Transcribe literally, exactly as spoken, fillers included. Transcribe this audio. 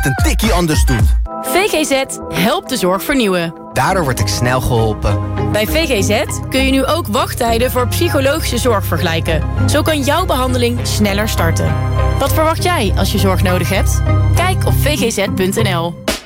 een tikkie anders doet. V G Z helpt de zorg vernieuwen. Daardoor word ik snel geholpen. Bij V G Z kun je nu ook wachttijden voor psychologische zorg vergelijken. Zo kan jouw behandeling sneller starten. Wat verwacht jij als je zorg nodig hebt? Kijk op v g z punt n l.